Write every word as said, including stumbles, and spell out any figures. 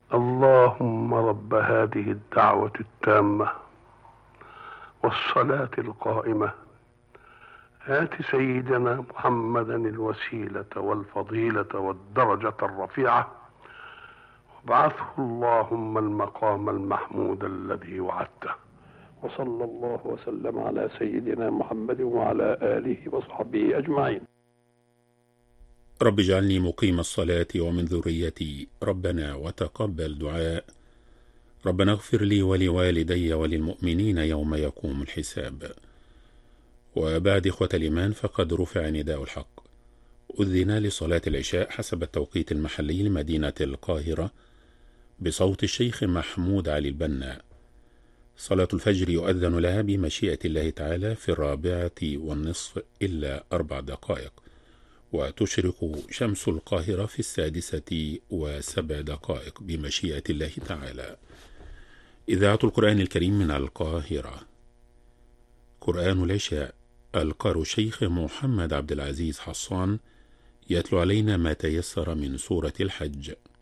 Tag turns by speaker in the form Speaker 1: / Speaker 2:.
Speaker 1: اللهم رب هذه الدعوة التامة والصلاة القائمة آت سيدنا محمدا الوسيلة والفضيلة والدرجة الرفيعة وابعثه اللهم المقام المحمود الذي وعدته. وصلى الله وسلم على سيدنا محمد وعلى آله وصحبه أجمعين.
Speaker 2: رب اجعلني مقيم الصلاة ومن ذريتي ربنا وتقبل دعاء. ربنا اغفر لي ولوالدي وللمؤمنين يوم يقوم الحساب. وبعد إخوة الإيمان، فقد رفع نداء الحق. أذن لصلاة العشاء حسب التوقيت المحلي لمدينة القاهرة بصوت الشيخ محمود علي البنا. صلاة الفجر يؤذن لها بمشيئة الله تعالى في الرابعة والنصف إلا أربع دقائق، وتشرق شمس القاهرة في السادسة وسبع دقائق بمشيئة الله تعالى. إذاعة القرآن الكريم من القاهرة. قرآن العشاء. القارئ الشيخ محمد عبد العزيز حصان يتلو علينا ما تيسر من سورة الحج.